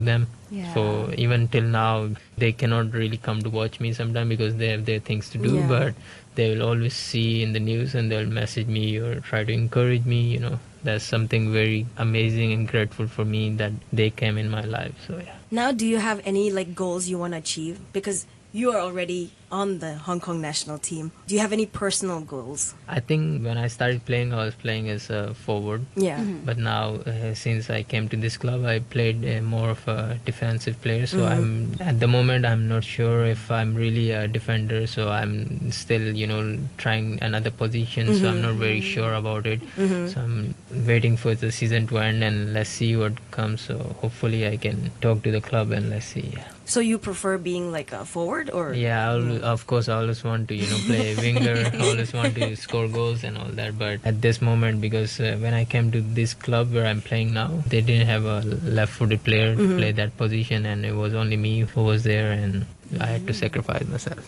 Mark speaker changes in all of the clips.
Speaker 1: them.
Speaker 2: Yeah.
Speaker 1: So even till now, they cannot really come to watch me sometime because they have their things to do.
Speaker 3: Yeah.
Speaker 1: But they will always see in the news and they'll message me or try to encourage me. That's something very amazing and grateful for me that they came in my life. So yeah.
Speaker 3: Now, do you have any like goals you want to achieve? Because you are already on the Hong Kong national team. Do you have any personal goals?
Speaker 1: I think when I started playing, I was playing as a forward.
Speaker 3: Yeah.
Speaker 1: But now, since I came to this club, I played more of a defensive player. So I'm at the moment, I'm not sure if I'm really a defender. So I'm still, trying another position. So I'm not very sure about it. So I'm waiting for the season to end and let's see what comes. So hopefully I can talk to the club and let's see.
Speaker 3: So you prefer being like a forward or?
Speaker 1: Yeah, of course, I always want to, play winger. I always want to score goals and all that. But at this moment, because when I came to this club where I'm playing now, they didn't have a left-footed player to play that position, and it was only me who was there, and I had to sacrifice myself.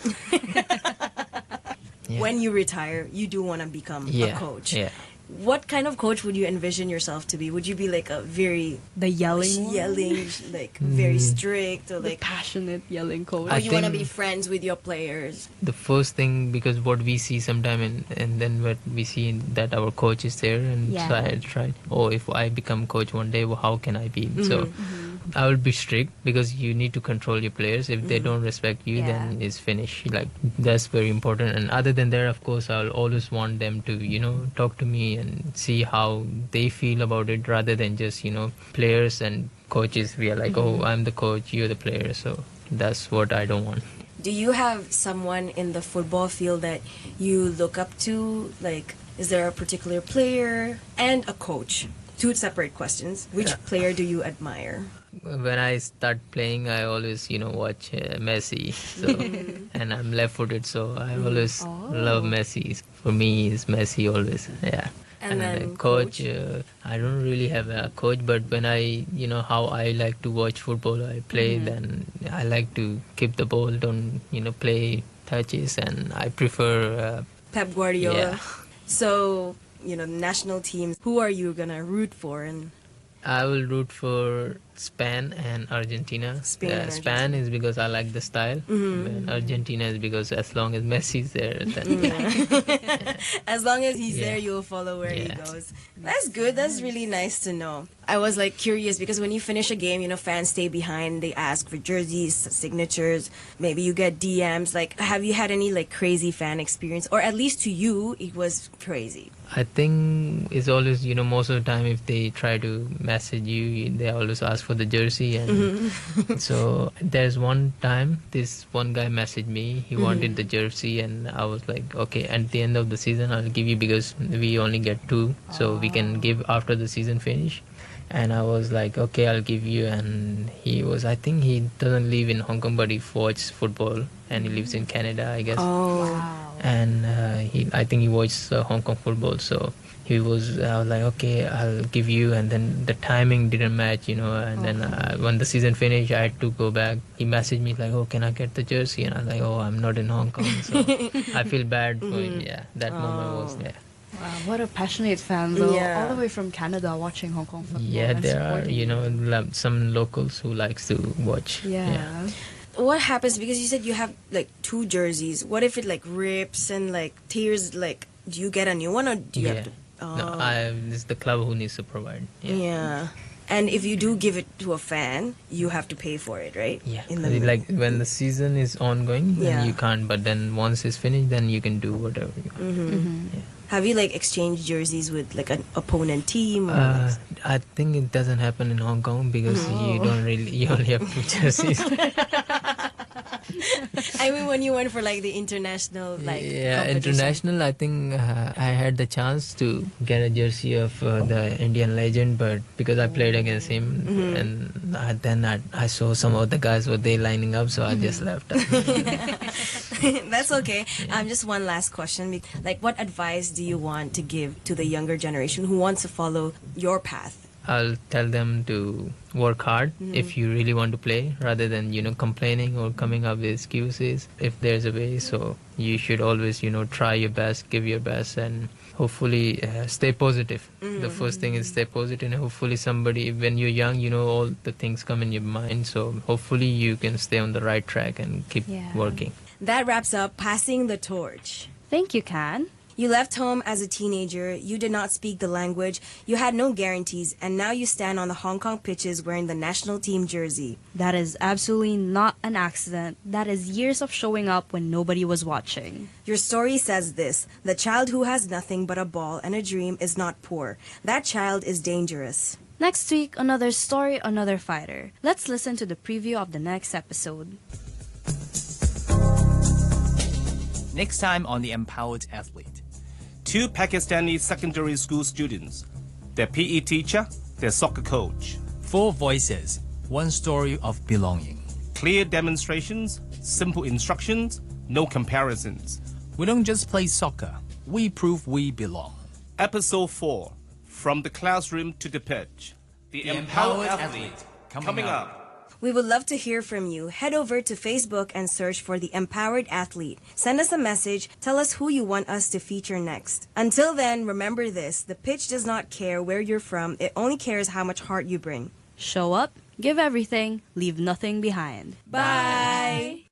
Speaker 1: Yeah.
Speaker 3: When you retire, you do want to become a coach.
Speaker 1: Yeah.
Speaker 3: What kind of coach would you envision yourself to be? Would you be like a very
Speaker 2: The yelling one?
Speaker 3: like very strict, or
Speaker 2: The
Speaker 3: like,
Speaker 2: passionate yelling coach.
Speaker 3: or
Speaker 1: I
Speaker 3: you want to
Speaker 1: think-
Speaker 3: be friends with your players?
Speaker 1: The first thing, because what we see sometime and then what we see that our coach is there, and so
Speaker 2: Yeah.
Speaker 1: I tried, if I become coach one day, how can I be? So I will be strict because you need to control your players. If they don't respect you, then it's finished. Like, that's very important. And other than that, of course, I'll always want them to, talk to me and see how they feel about it, rather than just, players and coaches. We are like, I'm the coach, you're the player. So that's what I don't want.
Speaker 3: Do you have someone in the football field that you look up to? Like, is there a particular player and a coach? Two separate questions. Which player do you admire?
Speaker 1: When I start playing, I always, watch Messi. So, and I'm left-footed, so I always love Messi. For me, it's Messi always. Yeah.
Speaker 3: And then
Speaker 1: the coach, I don't really have a coach, but when I, how I like to watch football, I play, then I like to keep the ball, don't, play touches, and I prefer...
Speaker 3: Pep Guardiola.
Speaker 1: Yeah.
Speaker 3: So, national teams, who are you going to root for? And
Speaker 1: I will root for Spain and Argentina.
Speaker 3: Spain and
Speaker 1: Spain is because I like the style, and Argentina is because as long as Messi's there, then
Speaker 3: as long as he's
Speaker 1: Yeah.
Speaker 3: there, you'll follow where he
Speaker 1: Yeah.
Speaker 3: goes. That's good. That's really nice to know. I was like curious because when you finish a game, fans stay behind. They ask for jerseys, signatures. Maybe you get DMs. Like, have you had any like crazy fan experience, or at least to you, it was crazy?
Speaker 1: I think it's always, most of the time if they try to message you, they always ask for the jersey. And so there's one time, this one guy messaged me, he wanted the jersey, and I was like, okay, at the end of the season, I'll give you, because we only get 2, so we can give after the season finish. And I was like, okay, I'll give you. And I think he doesn't live in Hong Kong, but he watches football, and he lives in Canada, I guess.
Speaker 3: Oh,
Speaker 2: Wow.
Speaker 1: And I think he watched Hong Kong football, so I was like, okay, I'll give you. And then the timing didn't match, and then when the season finished, I had to go back. He messaged me like, oh, can I get the jersey? And I was like, oh, I'm not in Hong Kong, so I feel bad for him. Yeah, that moment was there.
Speaker 2: Wow, what a passionate fan, though.
Speaker 3: Yeah.
Speaker 2: All the way from Canada watching Hong Kong football.
Speaker 1: Yeah,
Speaker 2: and
Speaker 1: there are,
Speaker 2: supporting it.
Speaker 1: some locals who likes to watch.
Speaker 2: Yeah.
Speaker 3: what happens, because you said you have like 2 jerseys? What if it like rips and like tears? Like, do you get a new one, or do you have to?
Speaker 1: No, it's the club who needs to provide.
Speaker 3: Yeah. And if you do give it to a fan, you have to pay for it, right?
Speaker 1: Yeah,
Speaker 3: In the
Speaker 1: like when the season is ongoing, then
Speaker 3: Yeah.
Speaker 1: you can't. But then once it's finished, then you can do whatever you want.
Speaker 3: Have you like exchanged jerseys with like an opponent team? Or
Speaker 1: I think it doesn't happen in Hong Kong because you only have 2 jerseys.
Speaker 3: I mean, when you went for like the international like competition.
Speaker 1: International. I think I had the chance to get a jersey of the Indian legend, but because I played against him, and then I saw some of the guys were they lining up, so I just left.
Speaker 3: That's okay. Just one last question. Like, what advice do you want to give to the younger generation who wants to follow your path
Speaker 1: I'll tell them to work hard if you really want to play, rather than, complaining or coming up with excuses. If there's a way, so you should always, try your best, give your best, and hopefully stay positive. The first thing is stay positive, and hopefully somebody, when you're young, all the things come in your mind, so hopefully you can stay on the right track and keep working.
Speaker 3: That wraps up Passing the Torch.
Speaker 2: Thank you, Can.
Speaker 3: You left home as a teenager, you did not speak the language, you had no guarantees, and now you stand on the Hong Kong pitches wearing the national team jersey.
Speaker 2: That is absolutely not an accident. That is years of showing up when nobody was watching.
Speaker 3: Your story says this: the child who has nothing but a ball and a dream is not poor. That child is dangerous.
Speaker 2: Next week, another story, another fighter. Let's listen to the preview of the next episode.
Speaker 4: Next time on The Empowered Athlete. 2 Pakistani secondary school students, their PE teacher, their soccer coach.
Speaker 5: 4 voices, 1 story of belonging.
Speaker 4: Clear demonstrations, simple instructions, no comparisons.
Speaker 5: We don't just play soccer, we prove we belong.
Speaker 4: Episode 4, From the Classroom to the Pitch. The Empowered Athlete, coming up.
Speaker 3: We would love to hear from you. Head over to Facebook and search for The Empowered Athlete. Send us a message. Tell us who you want us to feature next. Until then, remember this: the pitch does not care where you're from. It only cares how much heart you bring.
Speaker 2: Show up, give everything, leave nothing behind.
Speaker 3: Bye.